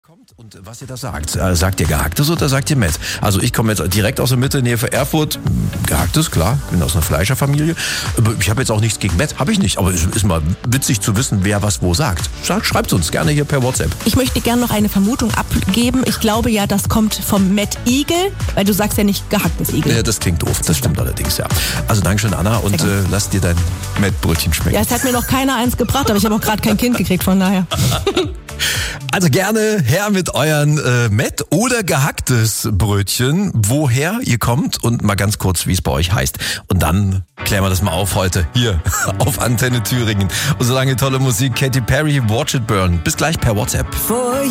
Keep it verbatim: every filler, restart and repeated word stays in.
Kommt und was ihr da sagt, äh, sagt ihr Gehacktes oder sagt ihr Met? Also ich komme jetzt direkt aus der Mitte, Nähe für Erfurt, Gehacktes, klar, bin aus einer Fleischerfamilie. Ich habe jetzt auch nichts gegen Met, habe ich nicht, aber es ist mal witzig zu wissen, wer was wo sagt. Schreibt uns gerne hier per WhatsApp. Ich möchte gerne noch eine Vermutung abgeben. Ich glaube ja, das kommt vom Met-Igel, weil du sagst ja nicht gehacktes Igel. Ja, das klingt doof, das stimmt allerdings, ja. Also Dankeschön, Anna, und äh, lass dir dein Met-Brötchen schmecken. Ja, es hat mir noch keiner eins gebracht, aber ich habe auch gerade kein Kind gekriegt, von daher. Also gerne her mit euren äh, Met- oder gehacktes Brötchen, woher ihr kommt und mal ganz kurz, wie es bei euch heißt. Und dann klären wir das mal auf heute hier auf Antenne Thüringen. Und solange tolle Musik, Katy Perry, Watch It Burn. Bis gleich per WhatsApp. For